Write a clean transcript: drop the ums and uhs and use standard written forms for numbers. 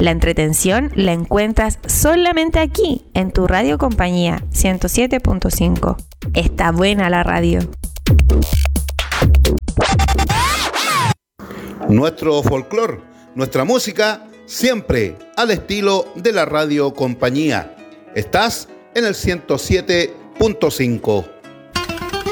La entretención la encuentras solamente aquí, en tu Radio Compañía 107.5. Está buena la radio. Nuestro folclor, nuestra música, siempre al estilo de la Radio Compañía. Estás en el 107.5.